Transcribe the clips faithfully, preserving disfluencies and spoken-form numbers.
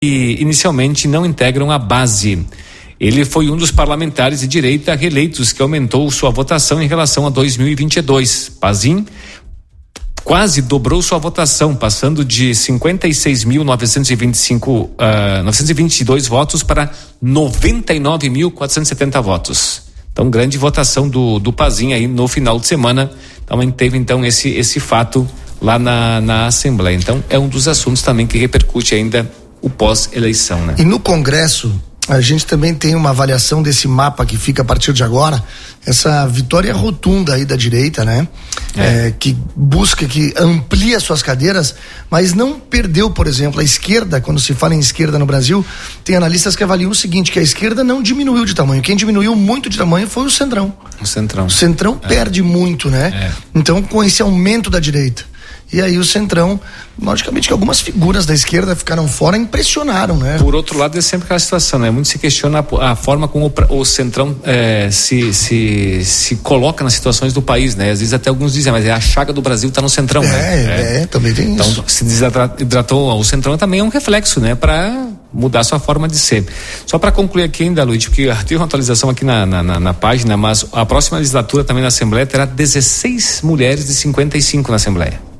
inicialmente não integram a base. Ele foi um dos parlamentares de direita reeleitos que aumentou sua votação em relação a dois mil e vinte e dois. Pazin quase dobrou sua votação, passando de cinquenta e seis mil novecentos e vinte e cinco, uh, novecentos e vinte e dois votos para noventa e nove mil quatrocentos e setenta votos. Então, grande votação do, do Pazin aí no final de semana. Também teve então esse, esse fato lá na, na Assembleia. Então, é um dos assuntos também que repercute ainda o pós-eleição, né? E no Congresso, a gente também tem uma avaliação desse mapa que fica a partir de agora, essa vitória rotunda aí da direita, né? É. É, que busca, que amplia suas cadeiras, mas não perdeu, por exemplo, a esquerda. Quando se fala em esquerda no Brasil, tem analistas que avaliam o seguinte, que a esquerda não diminuiu de tamanho. Quem diminuiu muito de tamanho foi o Centrão. O Centrão. O Centrão é. perde muito, né? É. Então, com esse aumento da direita. E aí o Centrão, logicamente que algumas figuras da esquerda ficaram fora, impressionaram, né? Por outro lado, é sempre aquela situação, né? Muito se questiona a, a forma como o, o Centrão é, se, se, se coloca nas situações do país, né? Às vezes até alguns dizem, mas é a chaga do Brasil tá no Centrão, é, né? É, é, também tem então, isso. Então, se desidratou o Centrão também é um reflexo, né? Para mudar sua forma de ser. Só para concluir aqui ainda, Luiz, porque teve uma atualização aqui na, na, na, na página, mas a próxima legislatura também na Assembleia terá dezesseis mulheres de cinquenta e cinco na Assembleia.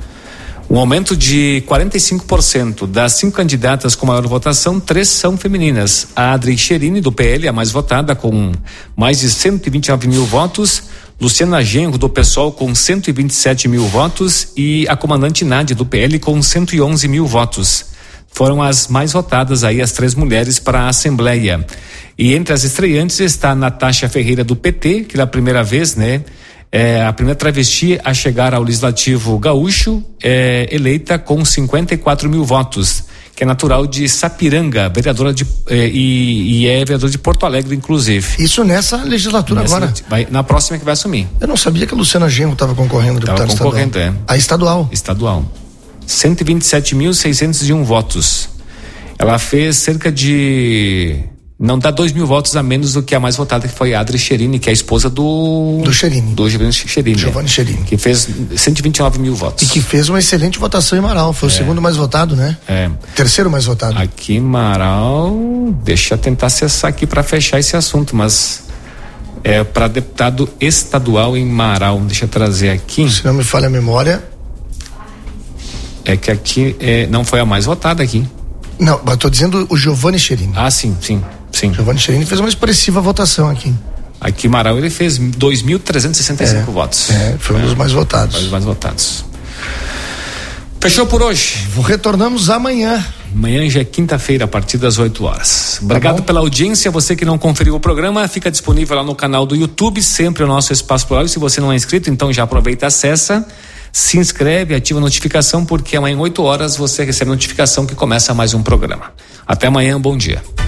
Um aumento de quarenta e cinco por cento. Das cinco candidatas com maior votação, três são femininas. A Adri Cherini, do P L, a mais votada, com mais de cento e vinte e nove mil votos. Luciana Genro, do PSOL, com cento e vinte e sete mil votos. E a comandante Nádia, do P L, com cento e onze mil votos. Foram as mais votadas aí, as três mulheres para a Assembleia. E entre as estreantes está a Natasha Ferreira, do P T, que é a primeira vez, né? É a primeira travesti a chegar ao Legislativo Gaúcho, é, eleita com cinquenta e quatro mil votos, que é natural de Sapiranga, vereadora de, é, e, e é vereadora de Porto Alegre, inclusive. Isso nessa legislatura nessa, agora? Vai, na próxima que vai assumir. Eu não sabia que a Luciana Genro estava concorrendo, deputado estadual. Estava concorrendo, é. A estadual? Estadual. cento e vinte e sete mil seiscentos e um votos. Ela fez cerca de... Não dá dois mil votos a menos do que a mais votada, que foi a Adri Cherini, que é a esposa do... Do Cherini. Do Giovanni Cherini. Giovanni Cherini. Que fez cento e vinte e nove mil votos. E que fez uma excelente votação em Marau. Foi é. o segundo mais votado, né? É. Terceiro mais votado. Aqui em Marau, deixa eu tentar acessar aqui para fechar esse assunto, mas é para deputado estadual em Marau. Deixa eu trazer aqui. Se não me falha a memória. É que aqui é, não foi a mais votada aqui. Não, mas tô dizendo o Giovanni Cherini. Ah, sim, sim. Sim. Giovanni Cherini fez uma expressiva votação aqui. Aqui em Marau ele fez dois mil trezentos e sessenta e cinco é, votos. É, foi um é, dos mais votados. Foi um dos mais votados. Fechou por hoje. Retornamos amanhã. Amanhã já é quinta-feira, a partir das oito horas. Obrigado tá pela audiência. Você que não conferiu o programa, fica disponível lá no canal do YouTube, sempre o nosso Espaço Plural. Se você não é inscrito, então já aproveita, acessa, se inscreve, ativa a notificação, porque amanhã, oito horas, você recebe notificação que começa mais um programa. Até amanhã, bom dia.